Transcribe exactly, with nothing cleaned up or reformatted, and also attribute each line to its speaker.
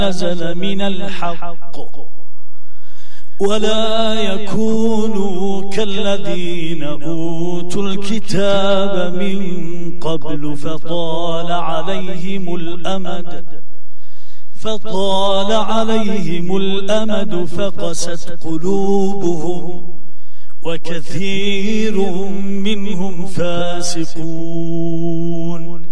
Speaker 1: نزل من الحق ولا يكونوا كالذين أوتوا الكتاب من قبل فطال عليهم الأمد فطال عليهم الأمد فقست قلوبهم وكثير منهم فاسقون